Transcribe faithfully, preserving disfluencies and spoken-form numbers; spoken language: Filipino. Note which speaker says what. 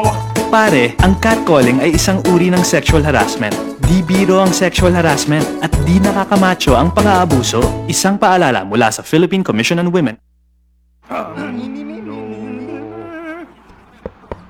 Speaker 1: Pare, ang catcalling ay isang uri ng sexual harassment. Di biro ang sexual harassment at di nakakamacho ang pang-aabuso. Isang paalala mula sa Philippine Commission on Women.